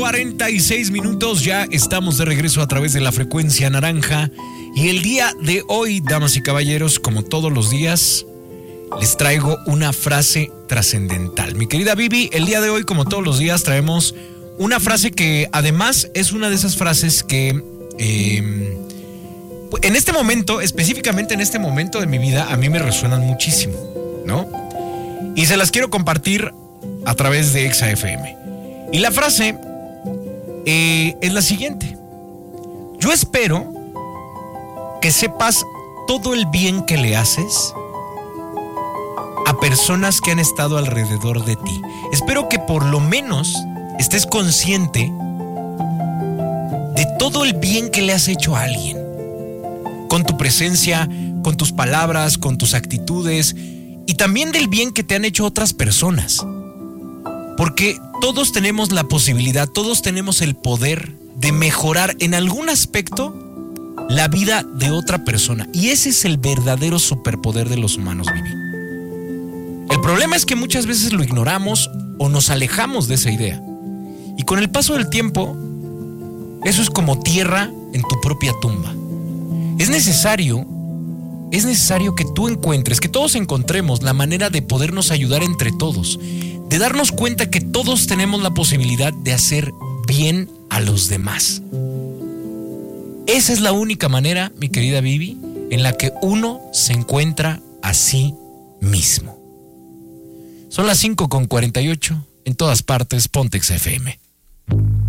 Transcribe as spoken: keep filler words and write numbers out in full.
cuarenta y seis minutos, ya estamos de regreso a través de la frecuencia naranja. Y el día de hoy, damas y caballeros, como todos los días, les traigo una frase trascendental. Mi querida Vivi, el día de hoy, como todos los días, traemos una frase que además es una de esas frases que eh, en este momento, específicamente en este momento de mi vida, a mí me resuenan muchísimo, ¿no? Y se las quiero compartir a través de Exa F M. Y la frase eh, es la siguiente: yo espero que sepas todo el bien que le haces a personas que han estado alrededor de ti. Espero que por lo menos estés consciente de todo el bien que le has hecho a alguien, con tu presencia, con tus palabras, con tus actitudes, y también del bien que te han hecho otras personas. Porque todos tenemos la posibilidad, todos tenemos el poder de mejorar en algún aspecto la vida de otra persona. Y ese es el verdadero superpoder de los humanos, Vivi. El problema es que muchas veces lo ignoramos o nos alejamos de esa idea. Y con el paso del tiempo, eso es como tierra en tu propia tumba. Es necesario, es necesario que tú encuentres, que todos encontremos la manera de podernos ayudar entre todos, de darnos cuenta que todos tenemos la posibilidad de hacer bien a los demás. Esa es la única manera, mi querida Vivi, en la que uno se encuentra a sí mismo. Son las cinco con cuarenta y ocho, en todas partes, ponte Exa F M.